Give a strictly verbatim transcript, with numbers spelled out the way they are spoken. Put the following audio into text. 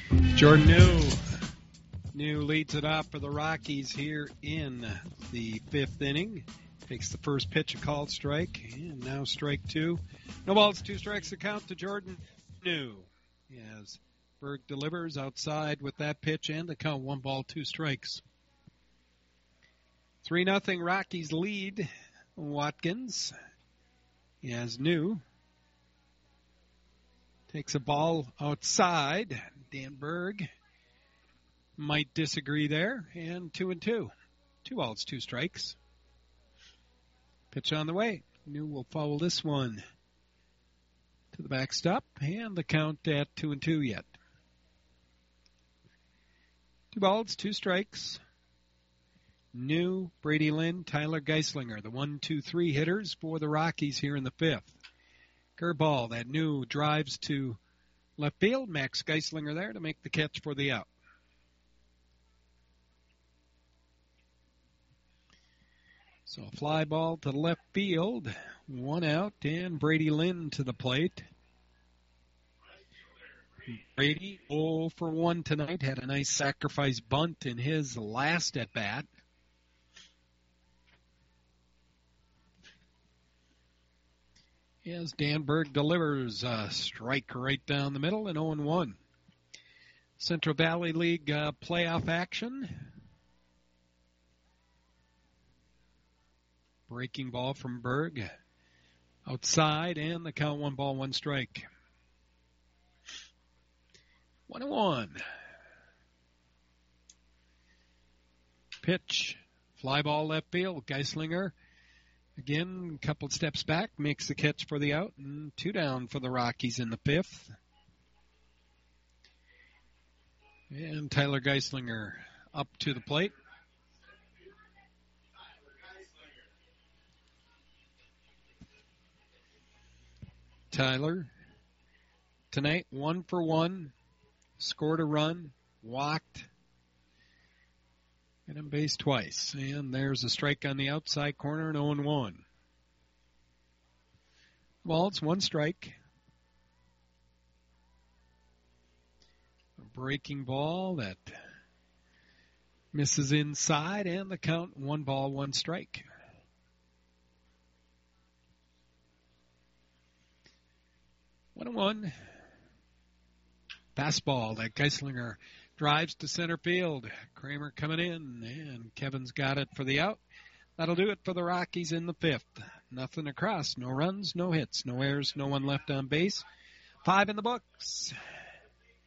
Jordan New. New leads it off for the Rockies here in the fifth inning. Takes the first pitch, a called strike, and now strike two. No balls, two strikes to count to Jordan New. As Berg delivers outside with that pitch and the count, one ball, two strikes. three nothing Rockies lead. Watkins as New takes a ball outside. Dan Berg might disagree there, and two and two. Two balls, two strikes. Pitch on the way. New will foul this one to the backstop, and the count at two and two yet. Two balls, two strikes. New, Brady Lynn, Tyler Geislinger, the one, two, three hitters for the Rockies here in the fifth. Curveball that New drives to left field. Max Geislinger there to make the catch for the out. So a fly ball to left field, one out, and Brady Lynn to the plate. Brady, oh for one tonight, had a nice sacrifice bunt in his last at-bat. As Dan Berg delivers a strike right down the middle, and oh and one. Central Valley League uh, playoff action. Breaking ball from Berg. Outside, and the count one ball, one strike. One and one. Pitch. Fly ball left field. Geislinger, again, a couple steps back, makes the catch for the out, and two down for the Rockies in the fifth. And Tyler Geislinger up to the plate. Tyler, tonight, one for one, scored a run, walked, and on base twice. And there's a strike on the outside corner, and oh and one. Well, it's one strike. A breaking ball that misses inside, and the count, one ball, one strike. One and one. Fastball that Geislinger drives to center field. Kramer coming in, and Kevin's got it for the out. That'll do it for the Rockies in the fifth. Nothing across. No runs, no hits, no errors, no one left on base. Five in the books.